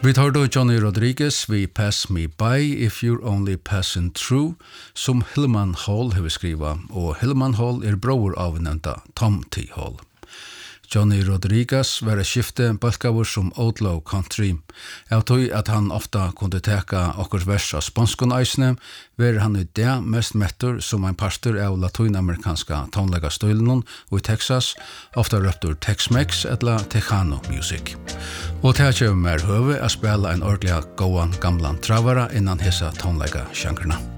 Vi tar då Johnny Rodriguez, We Pass Me By If You're Only Passing Through, som Hillman Hall har skriva, og Hillman Hall bror av nevnta Tom T. Hall. Johnny Rodriguez var skifte balkavur som outlaw country. Jeg tog at han ofta kunde teka okkurs vers av sponskon eisne, var han i det mest mettur som en pastor av latinamerikanska tonlega stilen og i Texas, ofta røptur Tex-Mex eller Tejano music. Og det kjøver mer høve å spela en ordentlig gåan gamlan travara innan hesa tonlega sjankrena.